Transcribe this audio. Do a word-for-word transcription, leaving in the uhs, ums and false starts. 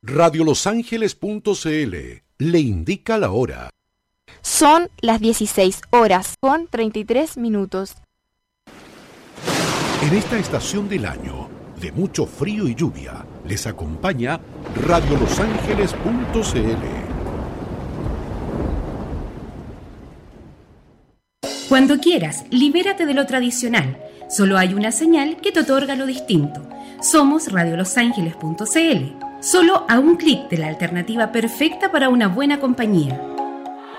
radio los ángeles punto c l le indica la hora. Son las dieciséis horas con treinta y tres minutos. En esta estación del año, de mucho frío y lluvia, les acompaña radio los ángeles punto c l. Cuando quieras, libérate de lo tradicional. Solo hay una señal que te otorga lo distinto. Somos radio los ángeles punto c l. Solo a un clic de la alternativa perfecta para una buena compañía.